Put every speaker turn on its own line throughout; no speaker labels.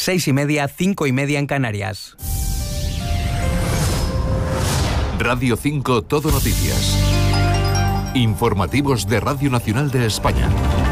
6:30, 5:30 en Canarias.
Radio 5 Todo Noticias. Informativos de Radio Nacional de España.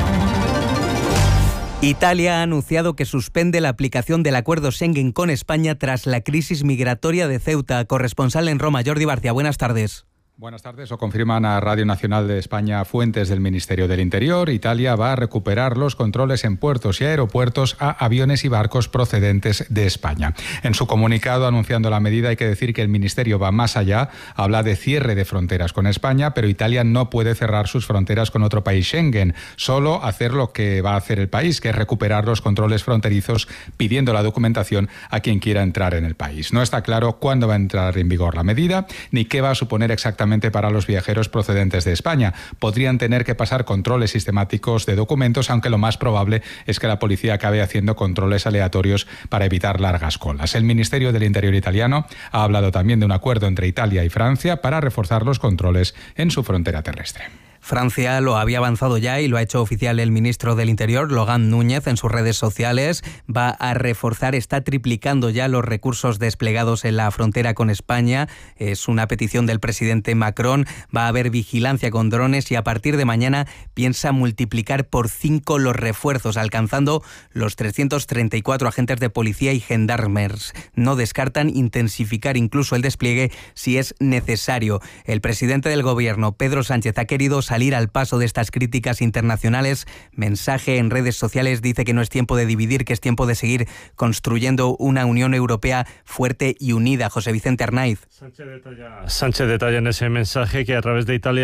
Italia ha anunciado que suspende la aplicación del acuerdo Schengen con España tras la crisis migratoria de Ceuta. Corresponsal en Roma, Jordi Barcia, buenas tardes.
Buenas tardes. Lo confirman a Radio Nacional de España fuentes del Ministerio del Interior. Italia va a recuperar los controles en puertos y aeropuertos a aviones y barcos procedentes de España. En su comunicado anunciando la medida hay que decir que el Ministerio va más allá. Habla de cierre de fronteras con España, pero Italia no puede cerrar sus fronteras con otro país Schengen. Solo hacer lo que va a hacer el país, que es recuperar los controles fronterizos pidiendo la documentación a quien quiera entrar en el país. No está claro cuándo va a entrar en vigor la medida ni qué va a suponer exactamente para los viajeros procedentes de España. Podrían tener que pasar controles sistemáticos de documentos, aunque lo más probable es que la policía acabe haciendo controles aleatorios para evitar largas colas. El Ministerio del Interior italiano ha hablado también de un acuerdo entre Italia y Francia para reforzar los controles en su frontera terrestre.
Francia lo había avanzado ya y lo ha hecho oficial el ministro del Interior, Laurent Núñez, en sus redes sociales. Va a reforzar, está triplicando ya los recursos desplegados en la frontera con España. Es una petición del presidente Macron. Va a haber vigilancia con drones y a partir de mañana piensa multiplicar por 5 los refuerzos, alcanzando los 334 agentes de policía y gendarmes. No descartan intensificar incluso el despliegue si es necesario. El presidente del gobierno, Pedro Sánchez, ha querido salir al paso de estas críticas internacionales. Mensaje en redes sociales dice que no es tiempo de dividir, que es tiempo de seguir construyendo una Unión Europea fuerte y unida. José Vicente Arnaiz.
Sánchez detalla en ese mensaje que a través de Italia